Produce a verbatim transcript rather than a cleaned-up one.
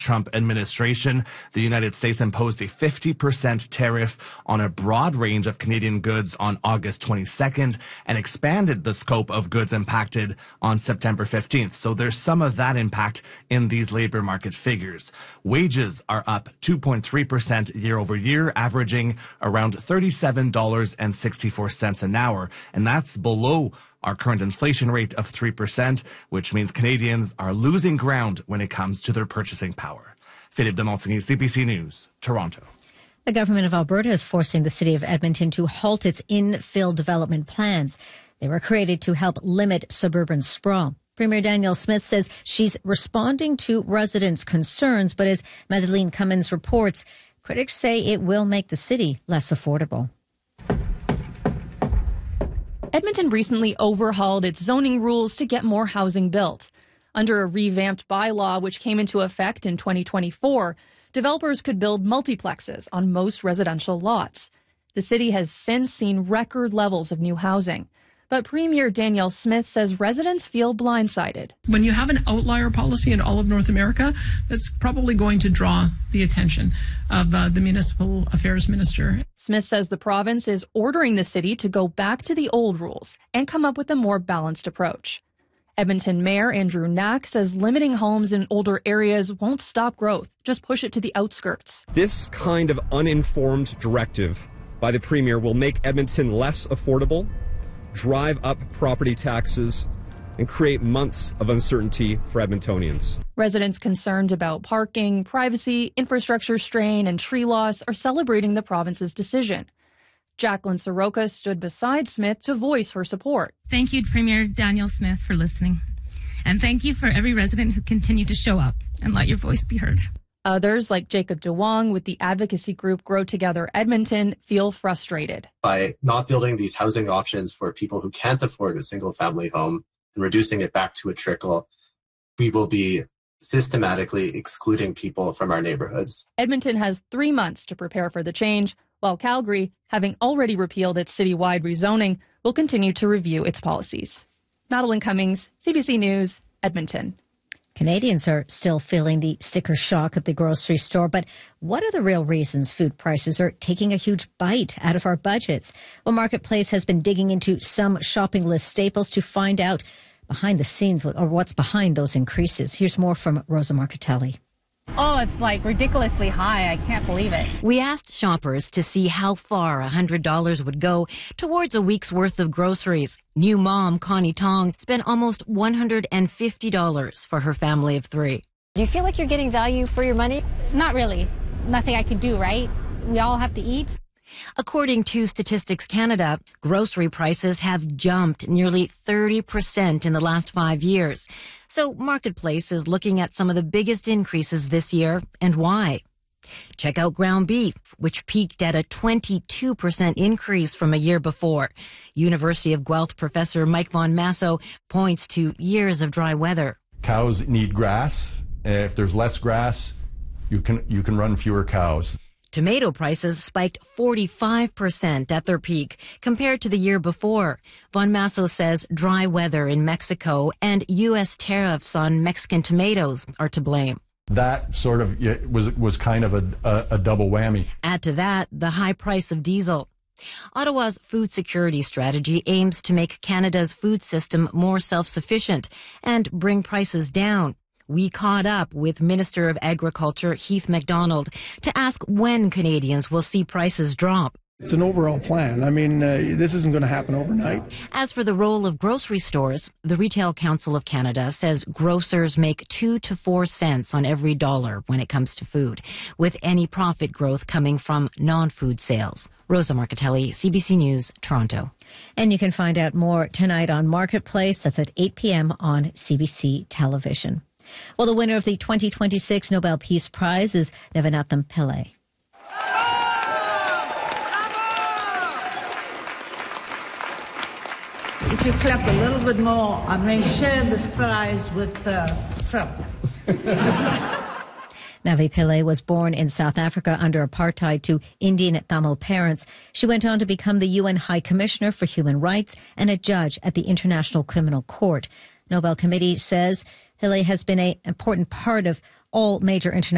Trump administration, the United States imposed a fifty percent tariff on a broad range of Canadian goods on August twenty-second and expanded the scope of goods impacted on September fifteenth. So there's some of that impact in these labor market figures. Wages are up two point three percent year over year, averaging around thirty-seven dollars and sixty-four cents an hour. And that's below our current inflation rate of three percent, which means Canadians are losing ground when it comes to their purchasing power. Philippe de Montigny, C B C News, Toronto. The government of Alberta is forcing the city of Edmonton to halt its infill development plans. They were created to help limit suburban sprawl. Premier Danielle Smith says she's responding to residents' concerns, but as Madeleine Cummins reports, critics say it will make the city less affordable. Edmonton recently overhauled its zoning rules to get more housing built. Under a revamped bylaw which came into effect in twenty twenty-four, developers could build multiplexes on most residential lots. The city has since seen record levels of new housing. But Premier Danielle Smith says residents feel blindsided. When you have an outlier policy in all of North America, that's probably going to draw the attention of uh, the municipal affairs minister. Smith says the province is ordering the city to go back to the old rules and come up with a more balanced approach. Edmonton Mayor Andrew Knack says limiting homes in older areas won't stop growth, just push it to the outskirts. This kind of uninformed directive by the Premier will make Edmonton less affordable, drive up property taxes, and create months of uncertainty for Edmontonians. Residents concerned about parking, privacy, infrastructure strain, and tree loss are celebrating the province's decision. Jacqueline Soroka stood beside Smith to voice her support. Thank you, Premier Danielle Smith, for listening. And thank you for every resident who continued to show up and let your voice be heard. Others, like Jacob DeWong with the advocacy group Grow Together Edmonton, feel frustrated. By not building these housing options for people who can't afford a single-family home and reducing it back to a trickle, we will be systematically excluding people from our neighborhoods. Edmonton has three months to prepare for the change, while Calgary, having already repealed its citywide rezoning, will continue to review its policies. Madeleine Cummins, C B C News, Edmonton. Canadians are still feeling the sticker shock at the grocery store, but what are the real reasons food prices are taking a huge bite out of our budgets? Well, Marketplace has been digging into some shopping list staples to find out behind the scenes or what's behind those increases. Here's more from Rosa Marcatelli. Oh, it's like ridiculously high. I can't believe it. We asked shoppers to see how far one hundred dollars would go towards a week's worth of groceries. New mom Connie Tong spent almost one hundred fifty dollars for her family of three. Do you feel like you're getting value for your money? Not really. Nothing I can do, right? We all have to eat. According to Statistics Canada, grocery prices have jumped nearly thirty percent in the last five years. So Marketplace is looking at some of the biggest increases this year and why. Check out ground beef, which peaked at a twenty-two percent increase from a year before. University of Guelph professor Mike Von Masso points to years of dry weather. Cows need grass. If there's less grass, you can you can run fewer cows. Tomato prices spiked forty-five percent at their peak compared to the year before. Von Masso says dry weather in Mexico and U S tariffs on Mexican tomatoes are to blame. That sort of was was kind of a, a, a double whammy. Add to that the high price of diesel. Ottawa's food security strategy aims to make Canada's food system more self-sufficient and bring prices down. We caught up with Minister of Agriculture Heath MacDonald to ask when Canadians will see prices drop. It's an overall plan. I mean, uh, this isn't going to happen overnight. As for the role of grocery stores, the Retail Council of Canada says grocers make two to four cents on every dollar when it comes to food, with any profit growth coming from non-food sales. Rosa Marcatelli, C B C News, Toronto. And you can find out more tonight on Marketplace. That's at eight p.m. on C B C Television. Well, the winner of the twenty twenty-six Nobel Peace Prize is Nevannatham Pillai. If you clap a little bit more, I may share this prize with uh, Trump. Navi Pillai was born in South Africa under apartheid to Indian Tamil parents. She went on to become the U N High Commissioner for Human Rights and a judge at the International Criminal Court. Nobel Committee says Pillai has been an important part of all major international